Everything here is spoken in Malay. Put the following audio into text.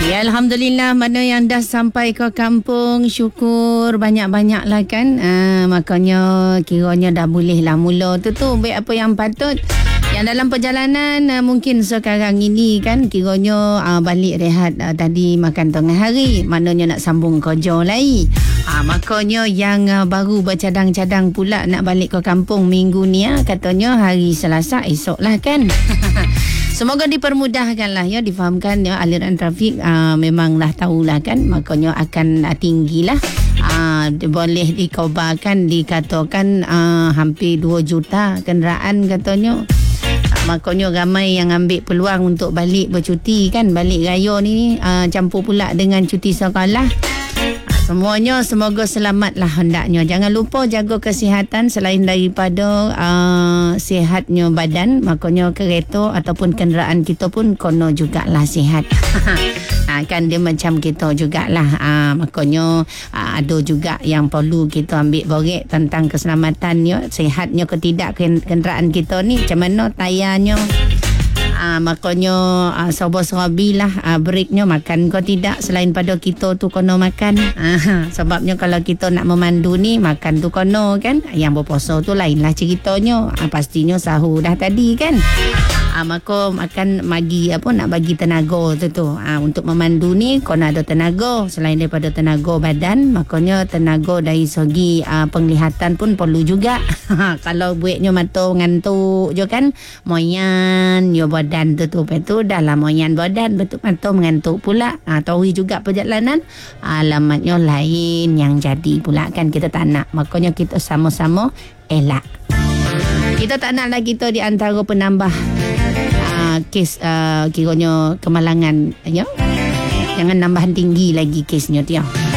Ya, Alhamdulillah, mana yang dah sampai ke kampung, syukur banyak-banyak lah kan. Makanya kiranya dah boleh lah mula tu baik apa yang patut. Yang dalam perjalanan mungkin sekarang ini kan kiranya balik rehat tadi makan tengah hari, maknanya nak sambung kerja lagi. Makanya yang baru bercadang-cadang pula nak balik ke kampung minggu ni katanya hari Selasa esok lah kan. Semoga dipermudahkan lah ya, difahamkan ya, aliran trafik memanglah tahulah kan, makanya akan tinggi lah. Boleh dikhabarkan, dikatakan hampir 2 juta kenderaan katanya. Makanya ramai yang ambil peluang untuk balik bercuti kan, balik raya ni campur pula dengan cuti sekolah. Semuanya semoga selamatlah hendaknya. Jangan lupa jaga kesihatan, selain daripada sihatnya badan, makanya kereta ataupun kenderaan kita pun kono jugalah sihat. Kan dia macam kita jugalah. Makanya ada juga yang perlu kita ambil borek tentang keselamatannya, sihatnya ke tidak kenderaan kita ni, macam mana tayarnya. Makanya sobo-sobilah breaknya makan ke tidak, selain pada kita tu kono makan. Sebabnya kalau kita nak memandu ni makan tu kono kan, yang berpuasa tu lainlah ceritanya. Pastinya sahur dah tadi kan. Maka makan nak bagi tenaga tu. Untuk memandu ni kono ada tenaga, selain daripada tenaga badan, makanya tenaga dari segi penglihatan pun perlu juga. Kalau buatnya mata ngantuk je kan, moyan yo badan tu lepas tu dah lah moyan badan, betul mata mengantuk pula. Tahu juga perjalanan alamatnya lain yang jadi pula kan, kita tak nak. Makanya kita sama-sama elak. Kita tak nak lagi kita di antara penambah kes kiranya kemalangan ya. Jangan nambahan tinggi lagi kesnya tu ya.